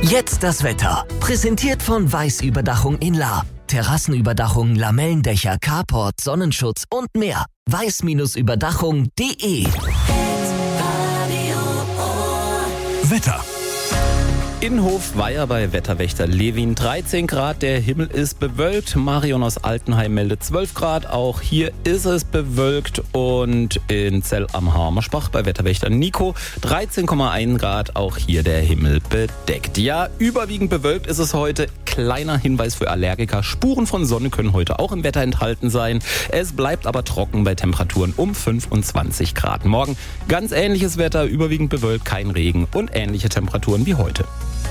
Jetzt das Wetter. Präsentiert von Weiß-Überdachung in Lahr. Terrassenüberdachung, Lamellendächer, Carport, Sonnenschutz und mehr. weiß-überdachung.de. Wetter. Innhof-Weiher bei Wetterwächter Levin 13 Grad, der Himmel ist bewölkt. Marion aus Altenheim meldet 12 Grad, auch hier ist es bewölkt. Und in Zell am Harmersbach bei Wetterwächter Nico 13,1 Grad, auch hier der Himmel bedeckt. Ja, überwiegend bewölkt ist es heute. Kleiner Hinweis für Allergiker, Spuren von Sonne können heute auch im Wetter enthalten sein. Es bleibt aber trocken bei Temperaturen um 25 Grad. Morgen ganz ähnliches Wetter, überwiegend bewölkt, kein Regen und ähnliche Temperaturen wie heute.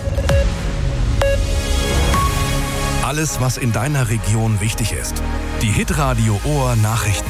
Alles, was in deiner Region wichtig ist. Die Hitradio Ohr Nachrichten.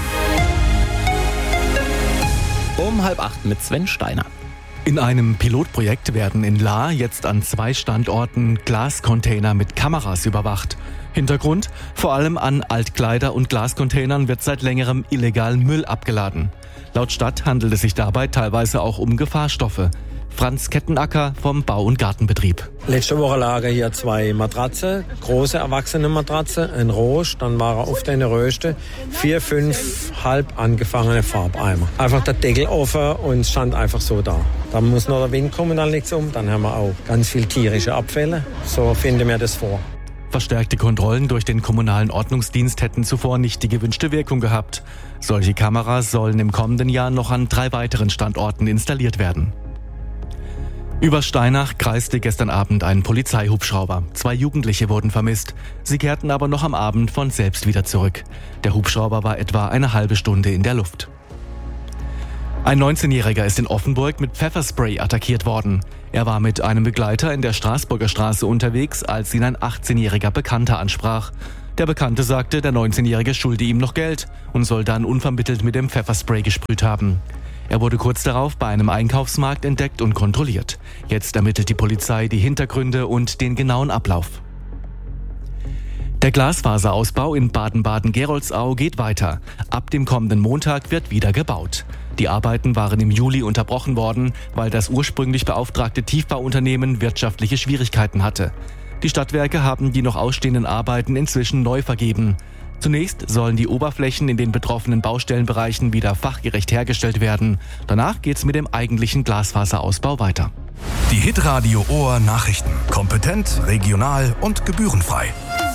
Um 7:30 mit Sven Steiner. In einem Pilotprojekt werden in Lahr jetzt an 2 Standorten Glascontainer mit Kameras überwacht. Hintergrund: vor allem an Altkleider- und Glascontainern wird seit längerem illegal Müll abgeladen. Laut Stadt handelt es sich dabei teilweise auch um Gefahrstoffe. Franz Kettenacker vom Bau- und Gartenbetrieb. Letzte Woche lagen hier 2 Matratzen, große erwachsene Matratze, ein Rouge, dann waren auf der Röste 4, 5 halb angefangene Farbeimer. Einfach der Deckel offen und es stand einfach so da. Dann muss noch der Wind kommen, dann liegt's um. Dann haben wir auch ganz viel tierische Abfälle. So finden wir das vor. Verstärkte Kontrollen durch den kommunalen Ordnungsdienst hätten zuvor nicht die gewünschte Wirkung gehabt. Solche Kameras sollen im kommenden Jahr noch an 3 weiteren Standorten installiert werden. Über Steinach kreiste gestern Abend ein Polizeihubschrauber. 2 Jugendliche wurden vermisst. Sie kehrten aber noch am Abend von selbst wieder zurück. Der Hubschrauber war etwa eine halbe Stunde in der Luft. Ein 19-Jähriger ist in Offenburg mit Pfefferspray attackiert worden. Er war mit einem Begleiter in der Straßburger Straße unterwegs, als ihn ein 18-jähriger Bekannter ansprach. Der Bekannte sagte, der 19-Jährige schulde ihm noch Geld und soll dann unvermittelt mit dem Pfefferspray gesprüht haben. Er wurde kurz darauf bei einem Einkaufsmarkt entdeckt und kontrolliert. Jetzt ermittelt die Polizei die Hintergründe und den genauen Ablauf. Der Glasfaserausbau in Baden-Baden-Geroldsau geht weiter. Ab dem kommenden Montag wird wieder gebaut. Die Arbeiten waren im Juli unterbrochen worden, weil das ursprünglich beauftragte Tiefbauunternehmen wirtschaftliche Schwierigkeiten hatte. Die Stadtwerke haben die noch ausstehenden Arbeiten inzwischen neu vergeben. Zunächst sollen die Oberflächen in den betroffenen Baustellenbereichen wieder fachgerecht hergestellt werden. Danach geht's mit dem eigentlichen Glasfaserausbau weiter. Die Hitradio Ohr Nachrichten. Kompetent, regional und gebührenfrei.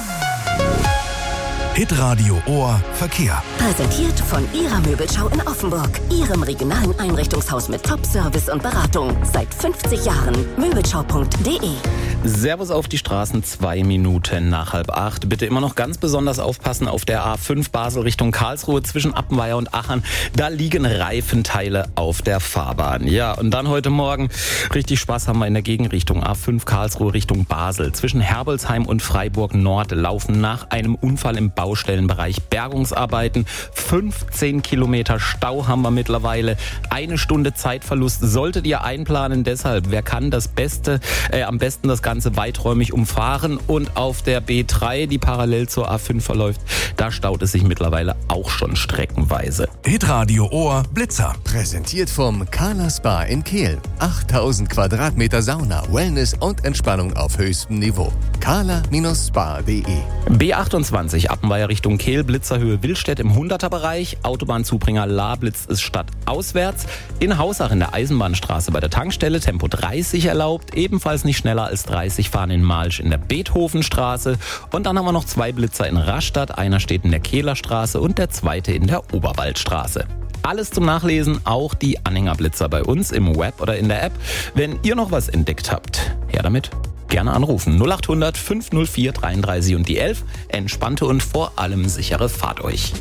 Hitradio Ohr Verkehr. Präsentiert von Ihrer Möbelschau in Offenburg. Ihrem regionalen Einrichtungshaus mit Top-Service und Beratung. Seit 50 Jahren. Möbelschau.de. Servus auf die Straßen, 2 Minuten nach 7:30. Bitte immer noch ganz besonders aufpassen auf der A5 Basel Richtung Karlsruhe zwischen Appenweier und Achern. Da liegen Reifenteile auf der Fahrbahn. Ja, und dann heute Morgen richtig Spaß haben wir in der Gegenrichtung. A5 Karlsruhe Richtung Basel. Zwischen Herbolzheim und Freiburg Nord laufen nach einem Unfall im Baustellenbereich Bergungsarbeiten. 15 Kilometer Stau haben wir mittlerweile. 1 Stunde Zeitverlust solltet ihr einplanen. Deshalb, wer kann am besten das Ganze weiträumig umfahren. Und auf der B3, die parallel zur A5 verläuft, da staut es sich mittlerweile auch schon streckenweise. Hitradio Ohr Blitzer. Präsentiert vom Carla Spa in Kehl. 8000 Quadratmeter Sauna, Wellness und Entspannung auf höchstem Niveau. carla-spa.de. B28 Appenweier Richtung Kehl, Blitzerhöhe Willstedt im 100er-Bereich. Autobahnzubringer Lahr blitzt es stadtauswärts. In Hausach in der Eisenbahnstraße bei der Tankstelle Tempo 30 erlaubt. Ebenfalls nicht schneller als 30 fahren in Malsch in der Beethovenstraße. Und dann haben wir noch 2 Blitzer in Rastatt. Einer steht in der Kehlerstraße und der zweite in der Oberwaldstraße. Alles zum Nachlesen, auch die Anhängerblitzer bei uns im Web oder in der App. Wenn ihr noch was entdeckt habt, her damit. Gerne anrufen. 0800 504 33 und die 11. Entspannte und vor allem sichere Fahrt euch.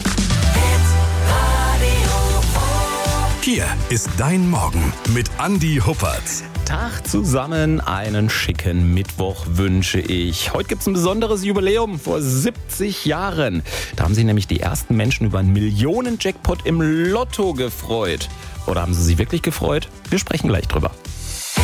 Hier ist dein Morgen mit Andi Huppertz. Tag zusammen, einen schicken Mittwoch wünsche ich. Heute gibt es ein besonderes Jubiläum, vor 70 Jahren. Da haben sich nämlich die ersten Menschen über einen Millionen-Jackpot im Lotto gefreut. Oder haben sie sich wirklich gefreut? Wir sprechen gleich drüber.